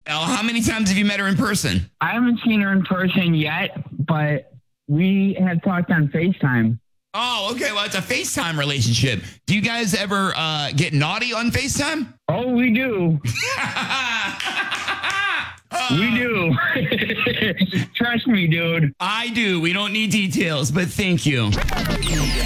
Elle, how many times have you met her in person? I haven't seen her in person yet, but we have talked on FaceTime. Oh, okay. Well, it's a FaceTime relationship. Do you guys ever get naughty on FaceTime? Oh, we do. We do. Trust me, dude. I do. We don't need details, but thank you.